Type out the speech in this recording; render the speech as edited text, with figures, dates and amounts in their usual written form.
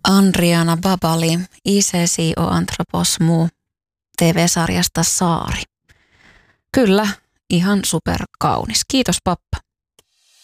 Andriana Babali, Isesi o Anthropos Mu TV-sarjasta Saari. Kyllä, ihan superkaunis. Kiitos pappa.